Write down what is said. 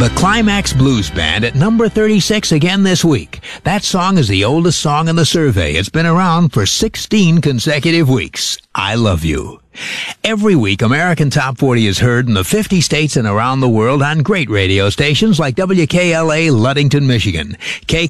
The Climax Blues Band at number 36 again this week. That song is the oldest song in the survey. It's been around for 16 consecutive weeks. I Love You. Every week, American Top 40 is heard in the 50 states and around the world on great radio stations like WKLA, Ludington, Michigan,